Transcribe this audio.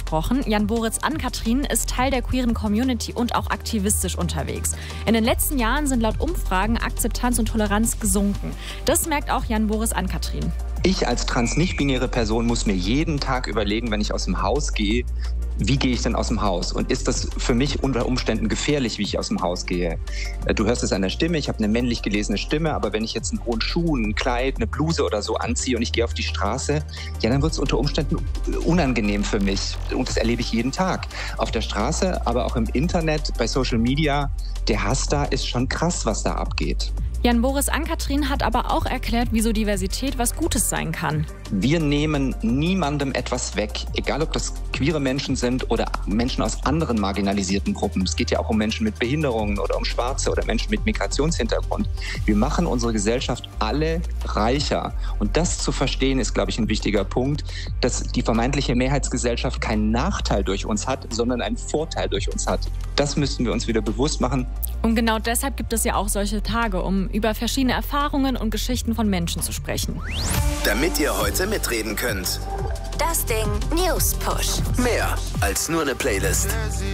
gesprochen. Jan Boris Ann-Kathrin ist Teil der queeren Community und auch aktivistisch unterwegs. In den letzten Jahren sind laut Umfragen Akzeptanz und Toleranz gesunken. Das merkt auch Jan Boris Ann-Kathrin. Ich als trans-nicht-binäre Person muss mir jeden Tag überlegen, wenn ich aus dem Haus gehe, wie gehe ich denn aus dem Haus? Und ist das für mich unter Umständen gefährlich, wie ich aus dem Haus gehe? Du hörst es an der Stimme, ich habe eine männlich gelesene Stimme, aber wenn ich jetzt einen hohen Schuh, ein Kleid, eine Bluse oder so anziehe und ich gehe auf die Straße, ja, dann wird es unter Umständen unangenehm für mich. Und das erlebe ich jeden Tag. Auf der Straße, aber auch im Internet, bei Social Media. Der Hass da ist schon krass, was da abgeht. Jan Boris Ann-Kathrin hat aber auch erklärt, wieso Diversität was Gutes sein kann. Wir nehmen niemandem etwas weg, egal ob das queere Menschen sind oder Menschen aus anderen marginalisierten Gruppen. Es geht ja auch um Menschen mit Behinderungen oder um Schwarze oder Menschen mit Migrationshintergrund. Wir machen unsere Gesellschaft alle reicher. Und das zu verstehen, ist, glaube ich, ein wichtiger Punkt, dass die vermeintliche Mehrheitsgesellschaft keinen Nachteil durch uns hat, sondern einen Vorteil durch uns hat. Das müssten wir uns wieder bewusst machen. Und genau deshalb gibt es ja auch solche Tage, um über verschiedene Erfahrungen und Geschichten von Menschen zu sprechen. Damit ihr heute mitreden könnt. Das Ding News Push. Mehr als nur eine Playlist.